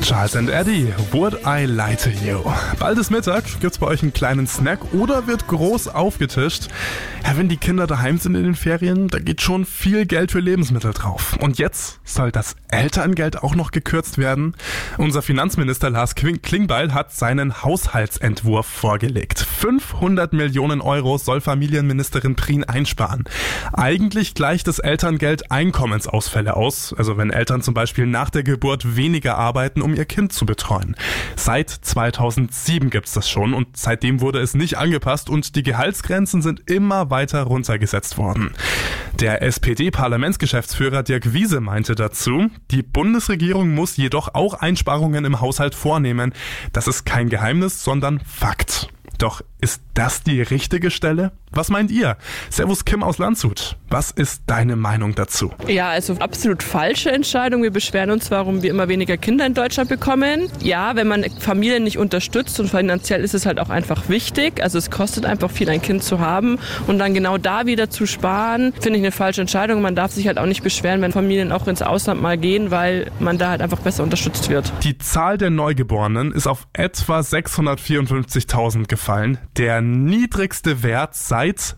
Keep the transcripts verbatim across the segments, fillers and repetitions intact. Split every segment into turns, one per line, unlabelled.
Charles and Eddie, Would I Lie to You? Bald ist Mittag, gibt's bei euch einen kleinen Snack oder wird groß aufgetischt? Ja, wenn die Kinder daheim sind in den Ferien, da geht schon viel Geld für Lebensmittel drauf. Und jetzt soll das Elterngeld auch noch gekürzt werden? Unser Finanzminister Lars Klingbeil hat seinen Haushaltsentwurf vorgelegt. fünfhundert Millionen Euro soll Familienministerin Prien einsparen. Eigentlich gleicht das Elterngeld Einkommensausfälle aus, also wenn Eltern zum Beispiel nach der Geburt weniger arbeiten, um ihr Kind zu betreuen. Seit zweitausendsieben gibt's das schon und seitdem wurde es nicht angepasst und die Gehaltsgrenzen sind immer weiter runtergesetzt worden. Der S P D-Parlamentsgeschäftsführer Dirk Wiese meinte dazu, die Bundesregierung muss jedoch auch Einsparungen im Haushalt vornehmen. Das ist kein Geheimnis, sondern Fakt. Doch ist das die richtige Stelle? Was meint ihr? Servus Kim aus Landshut. Was ist deine Meinung dazu?
Ja, also absolut falsche Entscheidung. Wir beschweren uns, warum wir immer weniger Kinder in Deutschland bekommen. Ja, wenn man Familien nicht unterstützt und finanziell ist es halt auch einfach wichtig. Also es kostet einfach viel, ein Kind zu haben. Und dann genau da wieder zu sparen, finde ich eine falsche Entscheidung. Man darf sich halt auch nicht beschweren, wenn Familien auch ins Ausland mal gehen, weil man da halt einfach besser unterstützt wird.
Die Zahl der Neugeborenen ist auf etwa sechshundertvierundfünfzigtausend gefallen. Der niedrigste Wert seit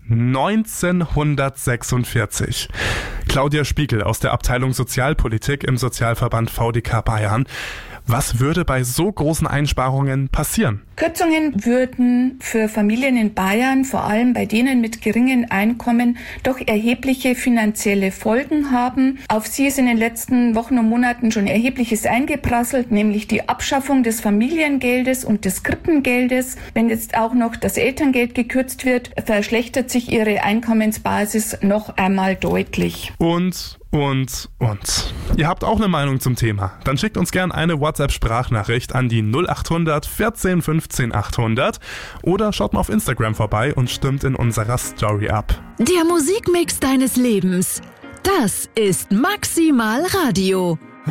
neunzehnhundertsechsundvierzig. Claudia Spiegel aus der Abteilung Sozialpolitik im Sozialverband V D K Bayern. Was würde bei so großen Einsparungen passieren?
Kürzungen würden für Familien in Bayern, vor allem bei denen mit geringen Einkommen, doch erhebliche finanzielle Folgen haben. Auf sie ist in den letzten Wochen und Monaten schon Erhebliches eingeprasselt, nämlich die Abschaffung des Familiengeldes und des Krippengeldes. Wenn jetzt auch noch das Elterngeld gekürzt wird, verschlechtert sich ihre Einkommensbasis noch einmal deutlich.
Und Und, und. Ihr habt auch eine Meinung zum Thema? Dann schickt uns gerne eine WhatsApp-Sprachnachricht an die null achthundert vierzehn fünfzehn achthundert oder schaut mal auf Instagram vorbei und stimmt in unserer Story ab.
Der Musikmix deines Lebens. Das ist Maximal Radio.